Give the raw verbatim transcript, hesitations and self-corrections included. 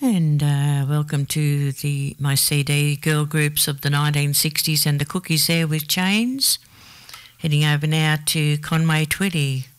And uh, welcome to the my C D girl groups of the nineteen sixties and the Cookies there with Chains. Heading over now to Conway Twitty.